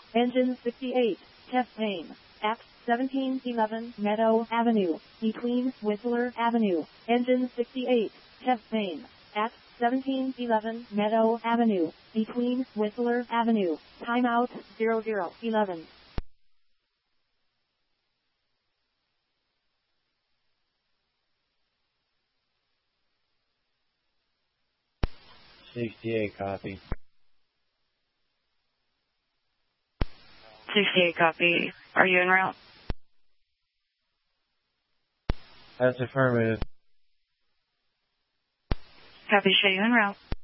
Engine 68, test aim. At 1711 Meadow Avenue, between Whistler Avenue. Engine 68, test aim. At 1711 Meadow Avenue, between Whistler Avenue. Timeout 0011. Copy. 68 copy. Are you en route? That's affirmative. Copy, show you en route.